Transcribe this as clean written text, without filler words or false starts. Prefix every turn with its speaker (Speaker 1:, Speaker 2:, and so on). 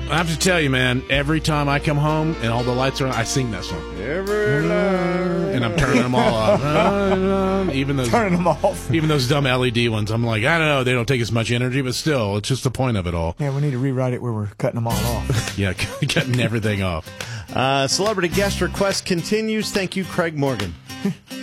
Speaker 1: I have to tell you, man, every time I come home and all the lights are on, I sing that song. And I'm turning them all off.
Speaker 2: Turning them off.
Speaker 1: Even those dumb LED ones. I'm like, I don't know, they don't take as much energy, but still, it's just the point of it all.
Speaker 2: Yeah, we need to rewrite it where we're cutting them all off.
Speaker 1: Yeah, cutting everything off.
Speaker 3: Celebrity guest request continues. Thank you, Craig Morgan.